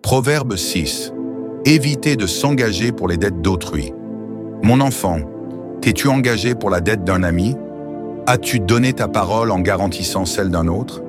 Proverbe 6. Évitez de s'engager pour les dettes d'autrui. Mon enfant, t'es-tu engagé pour la dette d'un ami? As-tu donné ta parole en garantissant celle d'un autre?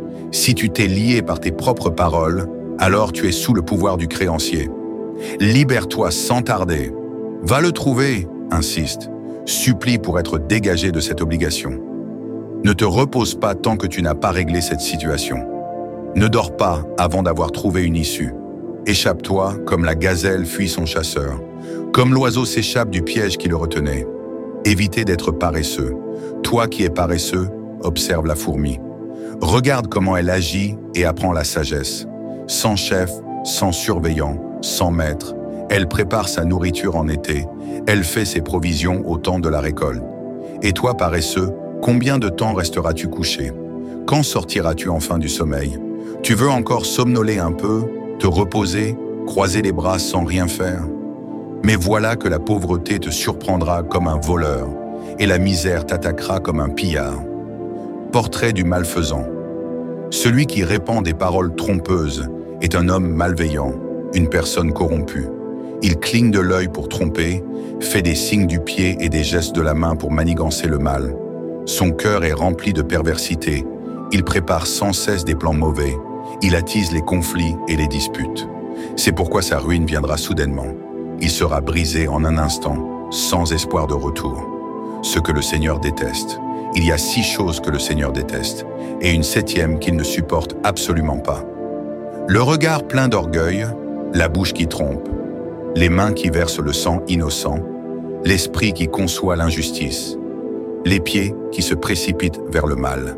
Si tu t'es lié par tes propres paroles, alors tu es sous le pouvoir du créancier. Libère-toi sans tarder. Va le trouver, insiste. Supplie pour être dégagé de cette obligation. Ne te repose pas tant que tu n'as pas réglé cette situation. Ne dors pas avant d'avoir trouvé une issue. Échappe-toi comme la gazelle fuit son chasseur, comme l'oiseau s'échappe du piège qui le retenait. Évitez d'être paresseux. Toi qui es paresseux, observe la fourmi. Regarde comment elle agit et apprends la sagesse. Sans chef, sans surveillant, sans maître, elle prépare sa nourriture en été. Elle fait ses provisions au temps de la récolte. Et toi, paresseux, combien de temps resteras-tu couché? Quand sortiras-tu enfin du sommeil? Tu veux encore somnoler un peu, te reposer, croiser les bras sans rien faire? Mais voilà que la pauvreté te surprendra comme un voleur et la misère t'attaquera comme un pillard. Portrait du malfaisant. Celui qui répand des paroles trompeuses est un homme malveillant, une personne corrompue. Il cligne de l'œil pour tromper, fait des signes du pied et des gestes de la main pour manigancer le mal. Son cœur est rempli de perversité. Il prépare sans cesse des plans mauvais. Il attise les conflits et les disputes. C'est pourquoi sa ruine viendra soudainement. Il sera brisé en un instant, sans espoir de retour. Ce que le Seigneur déteste. Il y a 6 choses que le Seigneur déteste, et une 7e qu'il ne supporte absolument pas. Le regard plein d'orgueil, la bouche qui trompe, les mains qui versent le sang innocent, l'esprit qui conçoit l'injustice, les pieds qui se précipitent vers le mal,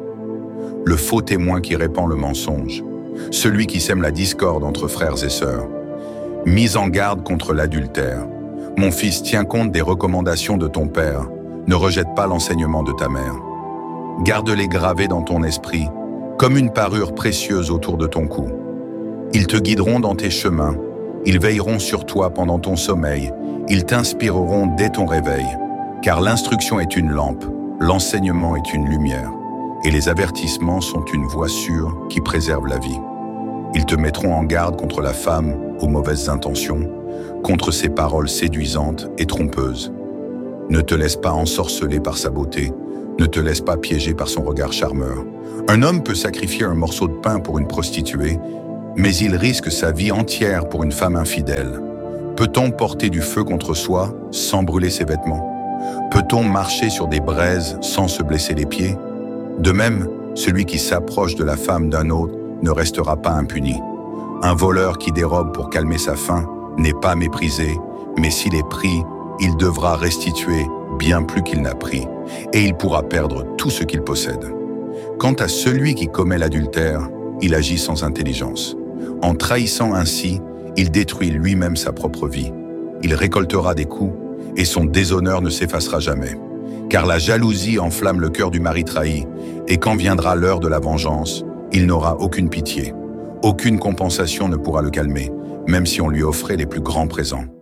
le faux témoin qui répand le mensonge, celui qui sème la discorde entre frères et sœurs. Mise en garde contre l'adultère. Mon fils, tiens compte des recommandations de ton père. Ne rejette pas l'enseignement de ta mère. Garde-les gravés dans ton esprit, comme une parure précieuse autour de ton cou. Ils te guideront dans tes chemins. Ils veilleront sur toi pendant ton sommeil. Ils t'inspireront dès ton réveil. Car l'instruction est une lampe, l'enseignement est une lumière, et les avertissements sont une voie sûre qui préserve la vie. Ils te mettront en garde contre la femme aux mauvaises intentions, contre ses paroles séduisantes et trompeuses. Ne te laisse pas ensorceler par sa beauté, ne te laisse pas piéger par son regard charmeur. Un homme peut sacrifier un morceau de pain pour une prostituée, mais il risque sa vie entière pour une femme infidèle. Peut-on porter du feu contre soi sans brûler ses vêtements? Peut-on marcher sur des braises sans se blesser les pieds? De même, celui qui s'approche de la femme d'un autre ne restera pas impuni. Un voleur qui dérobe pour calmer sa faim n'est pas méprisé, mais s'il est pris, il devra restituer bien plus qu'il n'a pris, et il pourra perdre tout ce qu'il possède. Quant à celui qui commet l'adultère, il agit sans intelligence. En trahissant ainsi, il détruit lui-même sa propre vie. Il récoltera des coups, et son déshonneur ne s'effacera jamais. Car la jalousie enflamme le cœur du mari trahi, et quand viendra l'heure de la vengeance, il n'aura aucune pitié. Aucune compensation ne pourra le calmer, même si on lui offrait les plus grands présents.